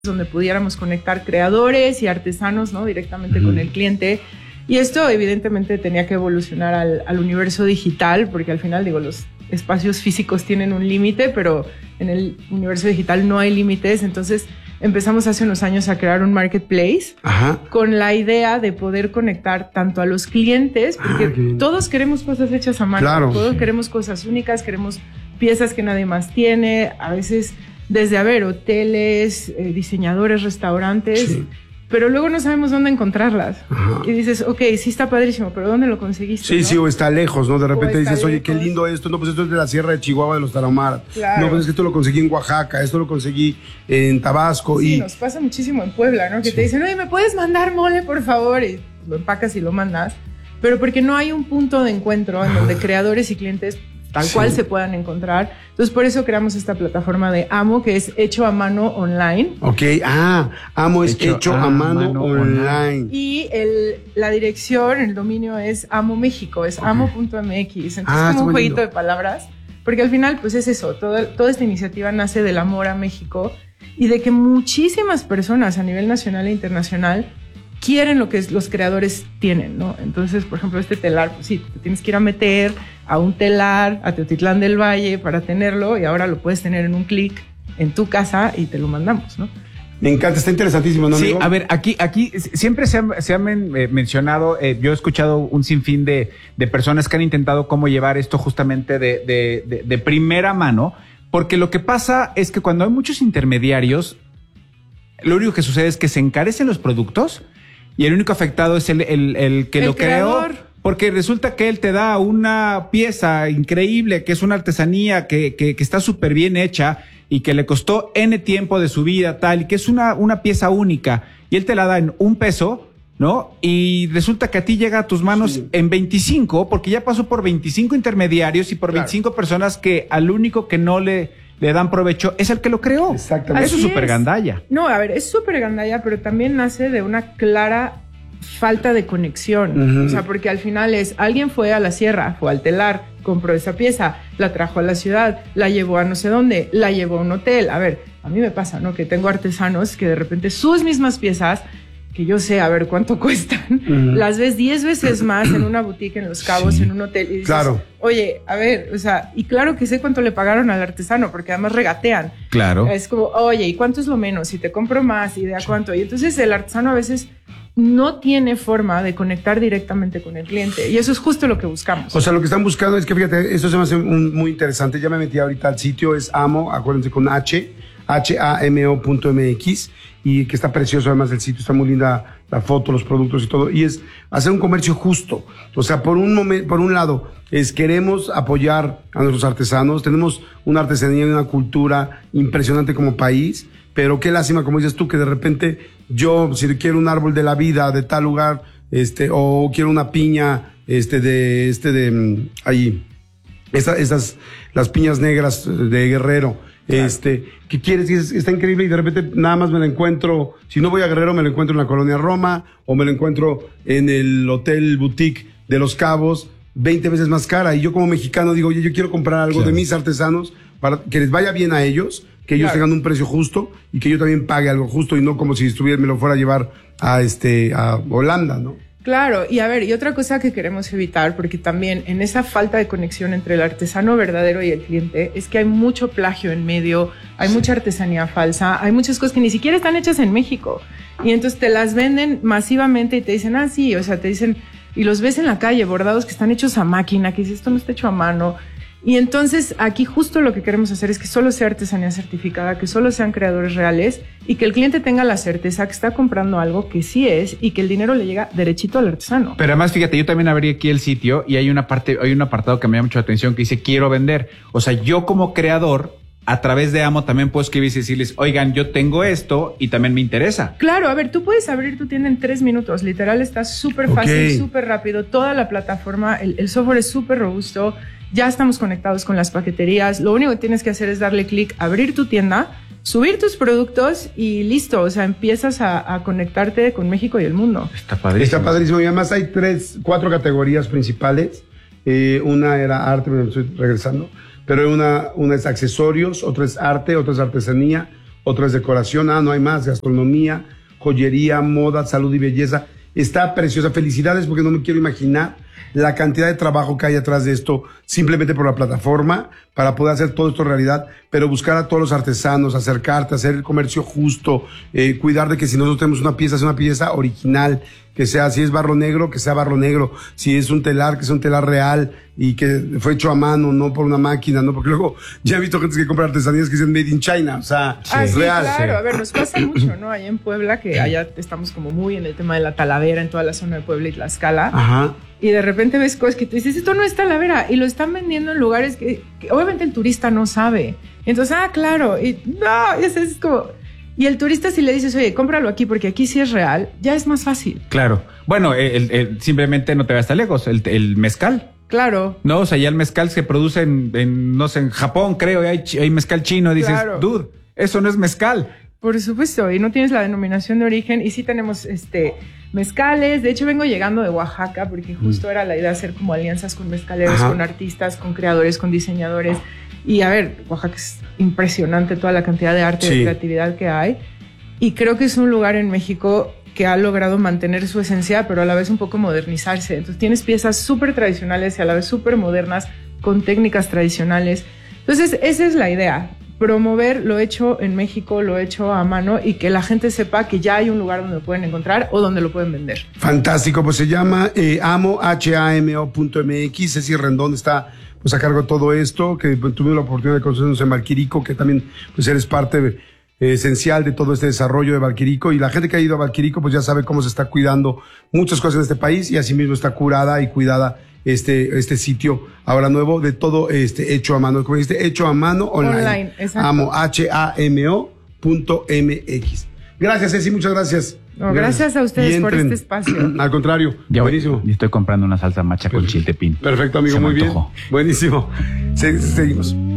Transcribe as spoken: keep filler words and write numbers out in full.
donde pudiéramos conectar creadores y artesanos, ¿no? directamente uh-huh. con el cliente. Y esto evidentemente tenía que evolucionar al, al universo digital, porque al final, digo, los espacios físicos tienen un límite, pero en el universo digital no hay límites. Entonces empezamos hace unos años a crear un marketplace Ajá. con la idea de poder conectar tanto a los clientes, porque ah, todos queremos cosas hechas a mano, claro. todos queremos cosas únicas, queremos piezas que nadie más tiene, a veces desde, a ver, hoteles, eh, diseñadores, restaurantes, sí. pero luego no sabemos dónde encontrarlas. Ajá. Y dices, ok, sí está padrísimo, pero ¿dónde lo conseguiste? Sí, ¿no? sí, o está lejos, ¿no? De repente dices, lejos. oye, qué lindo esto. No, pues esto es de la Sierra de Chihuahua, de los Tarahumaras. Claro. No, pues es que esto lo conseguí en Oaxaca, esto lo conseguí en Tabasco. Sí, y nos pasa muchísimo en Puebla, ¿no? Que sí. te dicen, oye, ¿me puedes mandar mole, por favor? Y lo empacas y lo mandas. Pero porque no hay un punto de encuentro en donde creadores y clientes tal sí. cual se puedan encontrar. Entonces, por eso creamos esta plataforma de Amo, que es hecho a mano online. Ok, ah, Amo es hecho, hecho a, a mano, mano online. online. Y el, la dirección, el dominio es Amo México, es okay. amo punto m x. Entonces, ah, es como un jueguito lindo. de palabras, porque al final, pues es eso, todo, toda esta iniciativa nace del amor a México y de que muchísimas personas a nivel nacional e internacional quieren lo que los creadores tienen, ¿no? Entonces, por ejemplo, este telar, pues sí, te tienes que ir a meter a un telar, a Teotitlán del Valle para tenerlo, y ahora lo puedes tener en un clic en tu casa y te lo mandamos, ¿no? Me encanta, está interesantísimo, ¿no, amigo? Sí, a ver, aquí, aquí siempre se ha, se ha men, eh, mencionado, eh, yo he escuchado un sinfín de, de personas que han intentado cómo llevar esto justamente de, de, de, de primera mano, porque lo que pasa es que cuando hay muchos intermediarios, lo único que sucede es que se encarecen los productos y el único afectado es el, el, el que el lo creador. creó, porque resulta que él te da una pieza increíble, que es una artesanía que, que, que está súper bien hecha y que le costó N tiempo de su vida, tal, y que es una, una pieza única, y él te la da en un peso, ¿no? Y resulta que a ti llega a tus manos sí. en veinticinco, porque ya pasó por veinticinco intermediarios y por claro. veinticinco personas que al único que no le... le dan provecho, es el que lo creó. Exactamente. Eso es súper gandalla. No, a ver, es súper gandalla, pero también nace de una clara falta de conexión. Uh-huh. O sea, porque al final es, alguien fue a la sierra, fue al telar, compró esa pieza, la trajo a la ciudad, la llevó a no sé dónde, la llevó a un hotel. A ver, a mí me pasa, ¿no? Que tengo artesanos que de repente sus mismas piezas, que yo sé, a ver cuánto cuestan, uh-huh. las ves diez veces más en una boutique en Los Cabos, sí. en un hotel, y dices, claro. oye, a ver, o sea, y claro que sé cuánto le pagaron al artesano, porque además regatean. Claro. Es como, oye, ¿y cuánto es lo menos? Y te compro más, ¿y de a cuánto? Y entonces el artesano a veces no tiene forma de conectar directamente con el cliente, y eso es justo lo que buscamos. O sea, lo que están buscando es que, fíjate, esto se me hace un, muy interesante, ya me metí ahorita al sitio, es Amo, acuérdense con H, H A M O punto M X, y que está precioso además el sitio, está muy linda la foto, los productos y todo, y es hacer un comercio justo. O sea, por un momento, por un lado, es queremos apoyar a nuestros artesanos, tenemos una artesanía y una cultura impresionante como país, pero qué lástima, como dices tú, que de repente yo, si quiero un árbol de la vida de tal lugar, este, o quiero una piña, este, de, este, de, ahí, esta, estas, las piñas negras de Guerrero, claro. este, ¿qué quieres? Está increíble y de repente nada más me lo encuentro, si no voy a Guerrero me lo encuentro en la Colonia Roma o me lo encuentro en el Hotel Boutique de Los Cabos, veinte veces más cara. Y yo como mexicano digo, oye, yo quiero comprar algo claro. de mis artesanos para que les vaya bien a ellos, que ellos claro. tengan un precio justo y que yo también pague algo justo y no como si estuviera, me lo fuera a llevar a, este, a Holanda, ¿no? Claro, y a ver, y otra cosa que queremos evitar, porque también en esa falta de conexión entre el artesano verdadero y el cliente, es que hay mucho plagio en medio, hay sí. mucha artesanía falsa, hay muchas cosas que ni siquiera están hechas en México, y entonces te las venden masivamente y te dicen, ah, sí, o sea, te dicen, y los ves en la calle, bordados que están hechos a máquina, que dices, esto no está hecho a mano. Y entonces aquí justo lo que queremos hacer es que solo sea artesanía certificada, que solo sean creadores reales y que el cliente tenga la certeza que está comprando algo que sí es y que el dinero le llega derechito al artesano. Pero además, fíjate, yo también abrí aquí el sitio y hay una parte, hay un apartado que me llama mucho la atención que dice quiero vender. O sea, yo como creador, a través de Amo también puedo escribir y decirles, oigan, yo tengo esto y también me interesa. Claro, a ver, tú puedes abrir tu tienda en tres minutos, literal está súper fácil, okay. súper rápido, toda la plataforma, el, el software es súper robusto. Ya estamos conectados con las paqueterías. Lo único que tienes que hacer es darle clic, abrir tu tienda, subir tus productos y listo. O sea, empiezas a, a conectarte con México y el mundo. Está padrísimo. Está padrísimo. Y además hay tres, cuatro categorías principales. Eh, una era arte, me estoy regresando. Pero una, una es accesorios, otra es arte, otra es artesanía, otro es decoración, ah, no hay más, gastronomía, joyería, moda, salud y belleza. Está preciosa. Felicidades, porque no me quiero imaginar la cantidad de trabajo que hay atrás de esto, simplemente por la plataforma, para poder hacer todo esto realidad, pero buscar a todos los artesanos, acercarte, hacer el comercio justo, eh, cuidar de que si nosotros tenemos una pieza, es una pieza original, que sea, si es barro negro, que sea barro negro, si es un telar, que sea un telar real y que fue hecho a mano, no por una máquina, no, porque luego ya he visto gente que compra artesanías que dicen made in China, o sea, sí. Ah, es sí, real. Claro, sí. A ver, nos pasa mucho, ¿no? Allá en Puebla, que allá estamos como muy en el tema de la talavera, en toda la zona de Puebla y Tlaxcala. Ajá. Y de repente ves cosas que tú dices, esto no es talavera, y lo están vendiendo en lugares que, que obviamente el turista no sabe. Entonces, ah, claro, y no, es, es como... Y el turista, si le dices, oye, cómpralo aquí porque aquí sí es real, ya es más fácil. Claro. Bueno, el, el, simplemente no te vayas tan lejos, el, el mezcal. Claro. No, o sea, ya el mezcal se produce en, en no sé, en Japón, creo, y hay, hay mezcal chino, y dices, Claro. dude, eso no es mezcal. Por supuesto, y no tienes la denominación de origen, y sí tenemos este mezcales. De hecho, vengo llegando de Oaxaca porque justo era la idea de hacer como alianzas con mezcaleros, Ajá. con artistas, con creadores, con diseñadores. Y a ver, Oaxaca es impresionante toda la cantidad de arte y Sí. de creatividad que hay. Y creo que es un lugar en México que ha logrado mantener su esencia, pero a la vez un poco modernizarse. Entonces tienes piezas súper tradicionales y a la vez súper modernas, con técnicas tradicionales. Entonces esa es la idea, promover lo hecho en México, lo hecho a mano, y que la gente sepa que ya hay un lugar donde lo pueden encontrar o donde lo pueden vender. Fantástico, pues se llama eh, amo, H A M O punto M X. Ceci Rendón está pues a cargo de todo esto, que pues, tuvimos la oportunidad de conocernos en Valquirico, que también pues eres parte eh, esencial de todo este desarrollo de Valquirico, y la gente que ha ido a Valquirico pues ya sabe cómo se está cuidando muchas cosas en este país, y asimismo está curada y cuidada este este sitio ahora nuevo de todo este hecho a mano, como dijiste, hecho a mano online. Online, exacto. Amo, H A M O punto M X. Gracias, Ceci, muchas gracias. No, gracias a ustedes Y por entren. este espacio. Al contrario, Ya voy, buenísimo. y estoy comprando una salsa macha con chiltepín. Perfecto, amigo, Se me muy bien. antojó. Buenísimo. Se- seguimos.